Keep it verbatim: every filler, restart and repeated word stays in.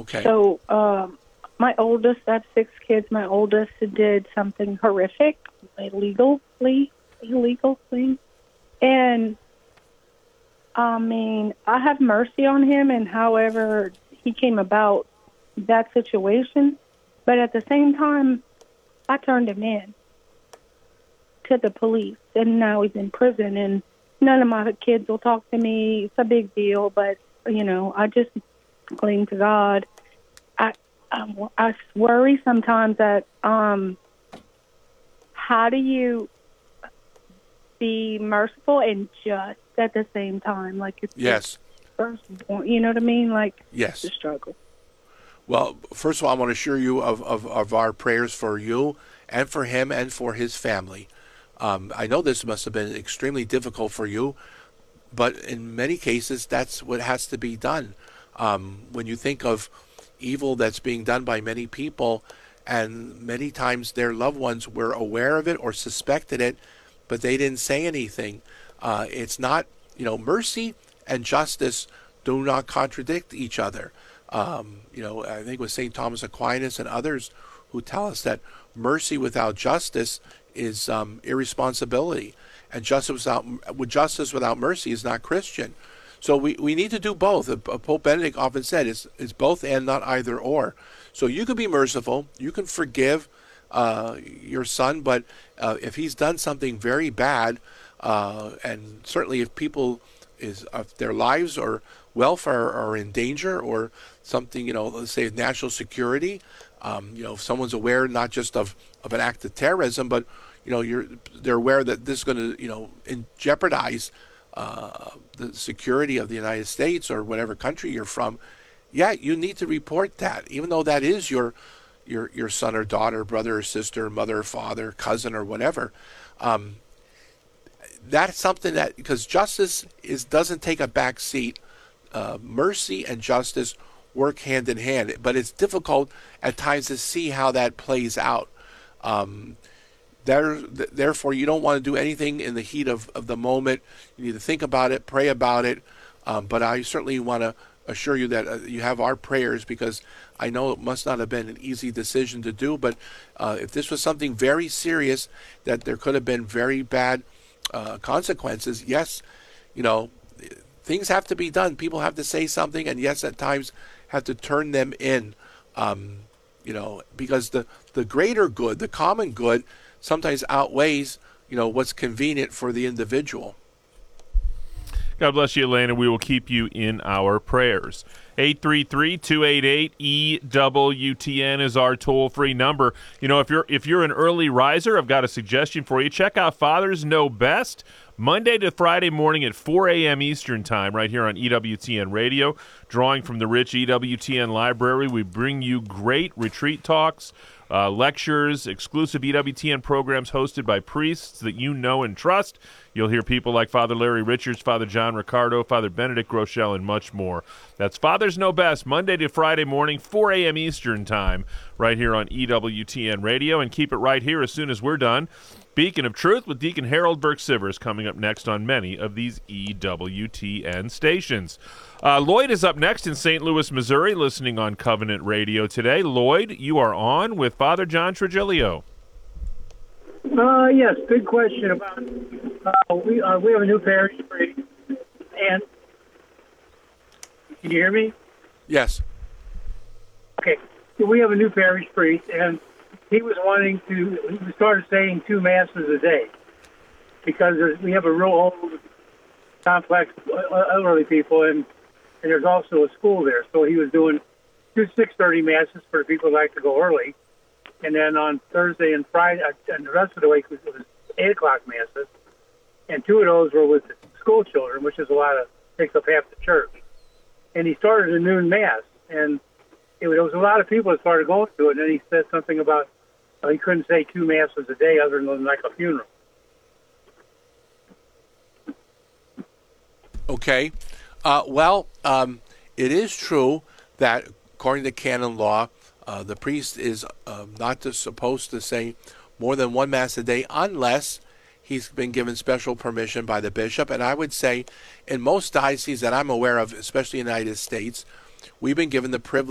Okay. So um, my oldest, I have six kids. My oldest did something horrific, illegally, illegal thing. And, I mean, I have mercy on him and however he came about that situation. But at the same time, I turned him in to the police. And now he's in prison. And none of my kids will talk to me. It's a big deal. But, you know, I just cling to God. I, I, I worry sometimes that um, how do you be merciful and just at the same time? Like it's yes, first, you know what I mean? Like yes, the struggle. Well, first of all, I want to assure you of, of, of our prayers for you and for him and for his family. Um, I know this must have been extremely difficult for you, but in many cases, that's what has to be done. Um, when you think of evil that's being done by many people, and many times their loved ones were aware of it or suspected it, but they didn't say anything. Uh, it's not, you know, mercy and justice do not contradict each other. Um, you know, I think with Saint Thomas Aquinas and others who tell us that mercy without justice is um, irresponsibility, and justice without with justice without mercy is not Christian. So we, we need to do both. Pope Benedict often said it's, it's both and not either or. So you can be merciful, you can forgive uh, your son, but uh, if he's done something very bad, uh, and certainly if people is if their lives or welfare are in danger, or something, you know, let's say national security, um, you know, if someone's aware not just of, of an act of terrorism, but you know, you're they're aware that this is going to, you know, in jeopardize uh, the security of the United States or whatever country you're from. Yeah, you need to report that, even though that is your your your son or daughter, brother or sister, mother or father, cousin or whatever. Um, that's something that, because justice is doesn't take a back seat. Uh, mercy and justice work hand in hand, but it's difficult at times to see how that plays out. Um, there, th- therefore, you don't want to do anything in the heat of, of the moment. You need to think about it, pray about it. Um, but I certainly want to assure you that uh, you have our prayers, because I know it must not have been an easy decision to do. But uh, if this was something very serious, that there could have been very bad uh, consequences, yes, you know, things have to be done. People have to say something, and yes, at times have to turn them in, um, you know, because the, the greater good, the common good, sometimes outweighs, you know, what's convenient for the individual. God bless you, Elena. We will keep you in our prayers. eight three three, two eight eight, E W T N is our toll-free number. You know, if you're if you're an early riser, I've got a suggestion for you. Check out Fathers Know Best, Monday to Friday morning at four a.m. Eastern Time, right here on E W T N Radio. Drawing from the rich E W T N library, we bring you great retreat talks, uh, lectures, exclusive E W T N programs hosted by priests that you know and trust. You'll hear people like Father Larry Richards, Father John Ricardo, Father Benedict Groeschel, and much more. That's Fathers Know Best, Monday to Friday morning, four a.m. Eastern Time, right here on E W T N Radio. And keep it right here as soon as we're done. Beacon of Truth with Deacon Harold Burke-Sivers coming up next on many of these E W T N stations. Uh, Lloyd is up next in Saint Louis, Missouri, listening on Covenant Radio today. Lloyd, you are on with Father John Trigilio. Uh, yes, good question about, uh, we, uh, we have a new parish priest, and, can you hear me? Yes. Okay, so we have a new parish priest, and he was wanting to, he started saying two masses a day, because there's, we have a real old complex elderly people, and, and there's also a school there, so he was doing two six thirty masses for people who like to go early, and then on Thursday and Friday, and the rest of the week, it was eight o'clock masses, and two of those were with school children, which is a lot of, takes up half the church. And he started a noon mass, and it was, there was a lot of people that started going to it, and then he said something about uh, he couldn't say two masses a day other than like a funeral. Okay. Uh, well, um, it is true that according to canon law, Uh, the priest is uh, not to, supposed to say more than one Mass a day unless he's been given special permission by the bishop. And I would say in most dioceses that I'm aware of, especially in the United States, we've been given the privilege